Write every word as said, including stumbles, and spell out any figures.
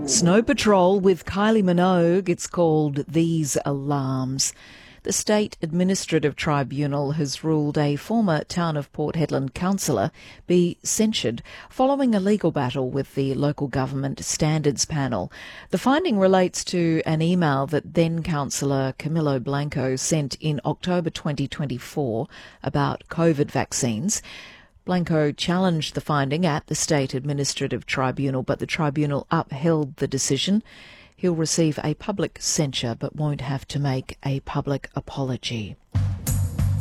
Snow Patrol with Kylie Minogue. It's called These Alarms. The State Administrative Tribunal has ruled a former Town of Port Hedland councillor be censured following a legal battle with the local government standards panel. The finding relates to an email that then councillor Camilo Blanco sent in October twenty twenty-four about COVID vaccines. Blanco challenged the finding at the State Administrative Tribunal, but the tribunal upheld the decision. He'll receive a public censure but won't have to make a public apology.